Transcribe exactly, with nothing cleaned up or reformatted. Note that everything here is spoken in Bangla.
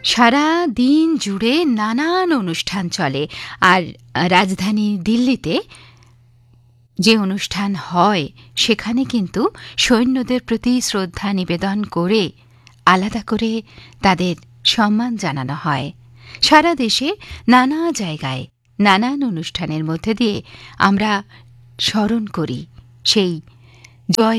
সারা দিন জুড়ে নানান অনুষ্ঠান চলে। আর রাজধানী দিল্লিতে যে অনুষ্ঠান হয় সেখানে কিন্তু সৈন্যদের প্রতি শ্রদ্ধা নিবেদন করে আলাদা করে তাদের সম্মান জানানো হয়। সারা দেশে নানা জায়গায় নানান অনুষ্ঠানের মধ্যে দিয়ে আমরা স্মরণ করি সেই জয়